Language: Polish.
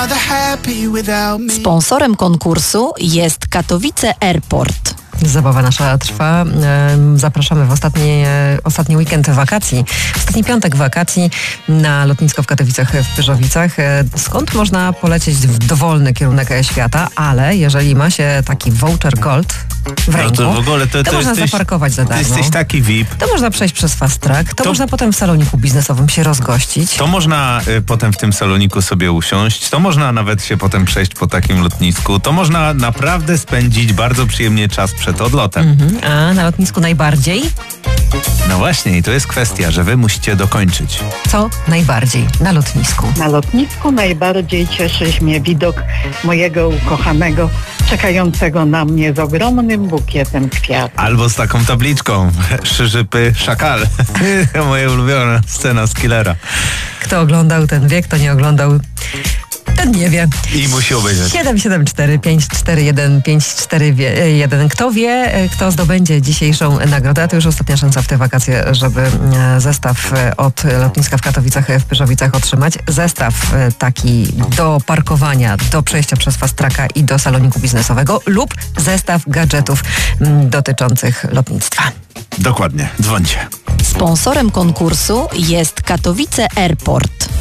rather happy without me. Sponsorem konkursu jest Katowice Airport. Zabawa nasza trwa. Zapraszamy w ostatni weekend wakacji, ostatni piątek wakacji na lotnisko w Katowicach w Pyrzowicach, skąd można polecieć w dowolny kierunek świata, ale jeżeli ma się taki voucher gold w ręku, to w ogóle to można jesteś, zaparkować za darmo. Ty jesteś taki VIP. To można przejść przez fast track, to można potem w saloniku biznesowym się rozgościć. To można potem w tym saloniku sobie usiąść, to można nawet się potem przejść po takim lotnisku, to można naprawdę spędzić bardzo przyjemnie czas przed odlotem. A na lotnisku najbardziej? No właśnie, i to jest kwestia, że wy musicie dokończyć. Co najbardziej na lotnisku? Na lotnisku najbardziej cieszy mnie widok mojego ukochanego, czekającego na mnie z ogromnym bukietem kwiatów. Albo z taką tabliczką, Szyżypy Szakal. Moja ulubiona scena z Killera. Kto oglądał, ten wie, kto nie oglądał, ten nie wie. I musi obejrzeć. 774 541 541. Kto wie, kto zdobędzie dzisiejszą nagrodę? A to już ostatnia szansa w te wakacje, żeby zestaw od lotniska w Katowicach w Pyrzowicach otrzymać. Zestaw taki do parkowania, do przejścia przez fast tracka i do saloniku biznesowego lub zestaw gadżetów dotyczących lotnictwa. Dokładnie, dzwońcie. Sponsorem konkursu jest Katowice Airport.